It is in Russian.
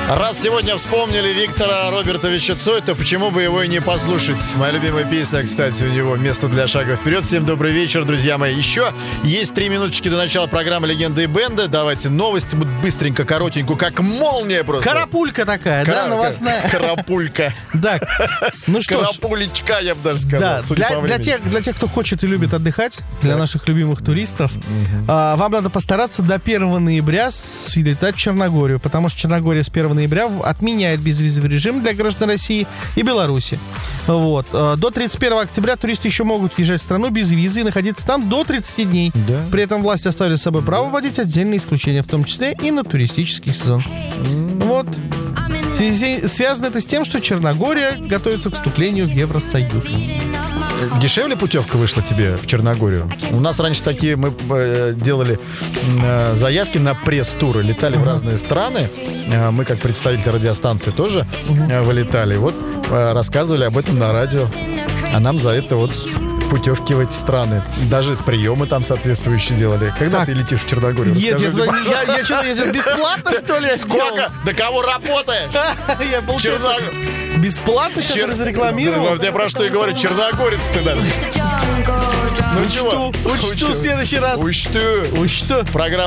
Раз сегодня вспомнили Виктора Робертовича Цой, то почему бы его и не послушать? Моя любимая песня, кстати, у него «Место для шага вперед». Всем добрый вечер, друзья мои. Еще есть 3 минуточки до начала программы «Легенды и бенды». Давайте новости будут быстренько, коротенько, как молния просто. Карапулька такая, да, новостная. Карапулька. Да. Ну что ж. Карапулечка, я бы даже сказал. Да, для тех, кто хочет и любит отдыхать, для наших любимых туристов, вам надо постараться до 1 ноября слетать в Черногорию, потому что Черногория с 1 ноября отменяет безвизовый режим для граждан России и Беларуси. Вот. До 31 октября туристы еще могут въезжать в страну без визы и находиться там до 30 дней. Да. При этом власти оставили с собой право вводить отдельные исключения, в том числе и на туристический сезон. Вот. Связано это с тем, что Черногория готовится к вступлению в Евросоюз. Дешевле путевка вышла тебе в Черногорию? У нас раньше такие, мы делали заявки на пресс-туры, летали в разные страны. Мы, как представители радиостанции, тоже вылетали. Вот рассказывали об этом на радио. А нам за это вот путевки в эти страны. Даже приемы там соответствующие делали. Когда ты летишь в Черногорию? Нет, я что, бесплатно, что ли, Сколько? До кого работаешь? Я получается бесплатно сейчас разрекламировал. Я про что и говорю, черногорец ты, да. Учту в следующий раз. Учту. Программа